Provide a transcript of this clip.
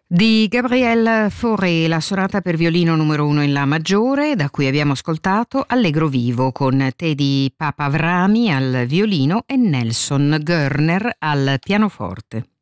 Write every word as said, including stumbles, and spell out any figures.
Di Gabrielle Fauré, la sonata per violino numero uno in La maggiore, da cui abbiamo ascoltato Allegro vivo con Teddy Papavrami al violino e Nelson Görner al pianoforte.